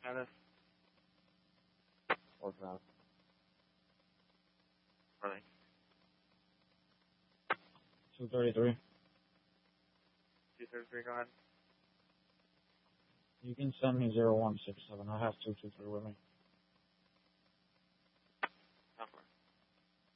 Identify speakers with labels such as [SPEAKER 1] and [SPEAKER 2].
[SPEAKER 1] Dennis.
[SPEAKER 2] What's that?
[SPEAKER 1] Really?
[SPEAKER 2] 233.
[SPEAKER 1] 233, go ahead.
[SPEAKER 2] You can send me 0167. I have 223 with me.